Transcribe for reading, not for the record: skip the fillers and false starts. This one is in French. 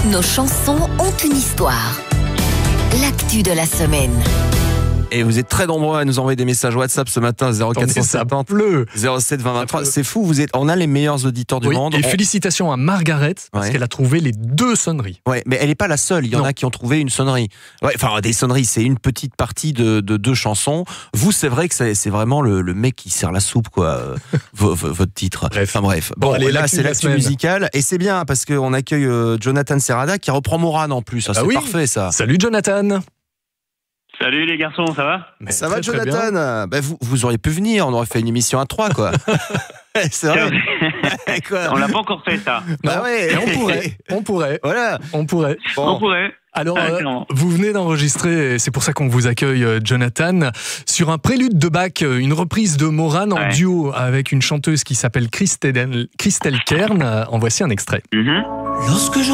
Nos chansons ont une histoire. L'actu de la semaine. Et vous êtes très nombreux à nous envoyer des messages WhatsApp ce matin 0470 07 20 23. C'est fou, on a les meilleurs auditeurs du monde. Et félicitations à Margaret parce qu'elle a trouvé les 2 sonneries. Ouais, mais elle n'est pas la seule. Il y en a qui ont trouvé une sonnerie. Ouais, enfin des sonneries, c'est une petite partie de 2 chansons. Vous, c'est vrai que c'est vraiment le mec qui sert la soupe, quoi. Votre titre. Bref. Bon, allez, là c'est l'actu musicale et c'est bien parce qu'on accueille Jonathan Serrada qui reprend Moran en plus. C'est parfait ça. Salut Jonathan. Salut les garçons, ça va ? Ça va Jonathan ? Vous auriez pu venir, on aurait fait une émission à 3 quoi. C'est vrai. On l'a pas encore fait ça. On pourrait. Voilà. On pourrait. On pourrait. Alors, vous venez d'enregistrer, et c'est pour ça qu'on vous accueille, Jonathan, sur un prélude de Bach, une reprise de Moran en duo avec une chanteuse qui s'appelle Christelle Kern. En voici un extrait. Lorsque